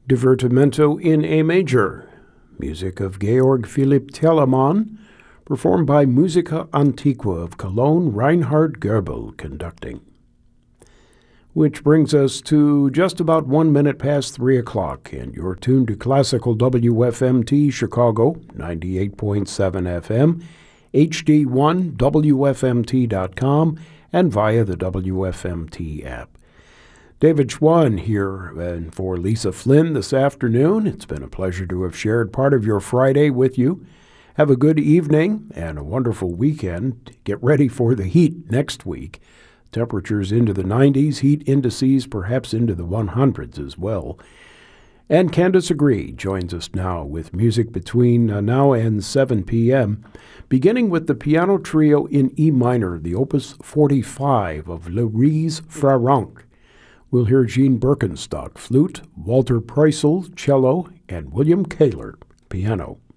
Divertimento in A major, music of Georg Philipp Telemann, performed by Musica Antiqua of Cologne, Reinhard Goebel conducting. Which brings us to just about 1 minute past 3 o'clock, and you're tuned to Classical WFMT Chicago, 98.7 FM, HD1, WFMT.com, and via the WFMT app. David Schwann here and for Lisa Flynn this afternoon. It's been a pleasure to have shared part of your Friday with you. Have a good evening and a wonderful weekend. Get ready for the heat next week. Temperatures into the 90s, heat indices perhaps into the 100s as well. And Candace Agree joins us now with music between now and 7 p.m., beginning with the piano trio in E minor, the Opus 45 of Louise Fraronk. We'll hear Jean Birkenstock, flute, Walter Preissel, cello, and William Kaler, piano.